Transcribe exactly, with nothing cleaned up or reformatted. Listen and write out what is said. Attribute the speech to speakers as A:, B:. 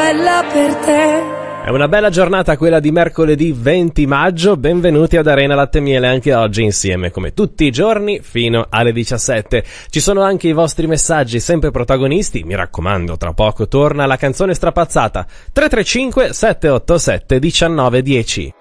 A: bella per te.
B: È una bella giornata quella di mercoledì venti maggio, benvenuti ad Arena Latte e Miele anche oggi insieme come tutti i giorni fino alle diciassette. Ci sono anche i vostri messaggi sempre protagonisti, mi raccomando tra poco torna la canzone strapazzata tre tre cinque sette otto sette uno nove uno zero.